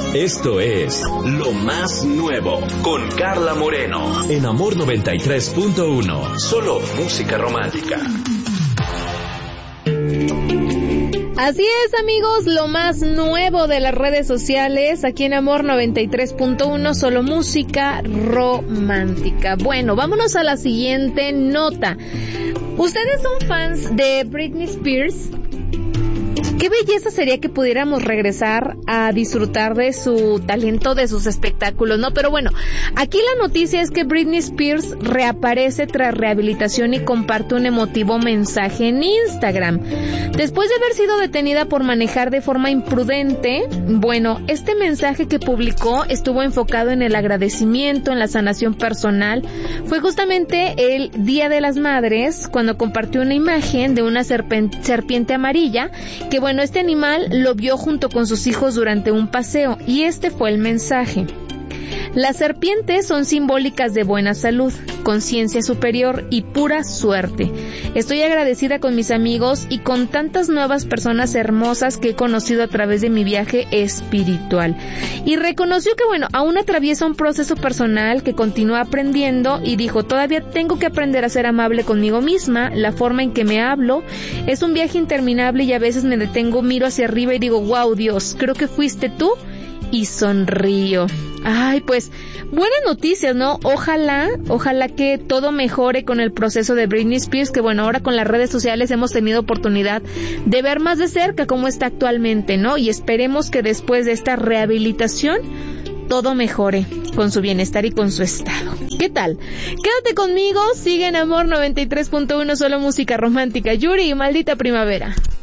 Esto es Lo Más Nuevo con Carla Moreno en Amor 93.1. Solo música romántica. Así es, amigos, lo más nuevo de las redes sociales aquí en Amor 93.1, solo música romántica. Bueno, vámonos a la siguiente nota. ¿Ustedes son fans de Britney Spears? Qué belleza sería que pudiéramos regresar a disfrutar de su talento, de sus espectáculos, ¿no? Pero bueno, aquí la noticia es que Britney Spears reaparece tras rehabilitación y comparte un emotivo mensaje en Instagram. Después de haber sido detenida por manejar de forma imprudente, bueno, este mensaje que publicó estuvo enfocado en el agradecimiento, en la sanación personal. Fue justamente el Día de las Madres cuando compartió una imagen de una serpiente amarilla que, bueno, este animal lo vio junto con sus hijos durante un paseo y este fue el mensaje. Las serpientes son simbólicas de buena salud, conciencia superior y pura suerte. Estoy agradecida con mis amigos y con tantas nuevas personas hermosas que he conocido a través de mi viaje espiritual. Y reconoció que, bueno, aún atraviesa un proceso personal, que continúa aprendiendo y dijo, todavía tengo que aprender a ser amable conmigo misma, la forma en que me hablo. Es un viaje interminable y a veces me detengo, miro hacia arriba y digo, wow, Dios, creo que fuiste tú. Y sonrío. Ay, pues, buenas noticias, ¿no? Ojalá que todo mejore con el proceso de Britney Spears, que bueno, ahora con las redes sociales hemos tenido oportunidad de ver más de cerca cómo está actualmente, ¿no? Y esperemos que después de esta rehabilitación todo mejore con su bienestar y con su estado. ¿Qué tal? Quédate conmigo, sigue en Amor 93.1, solo música romántica. Yuri y Maldita Primavera.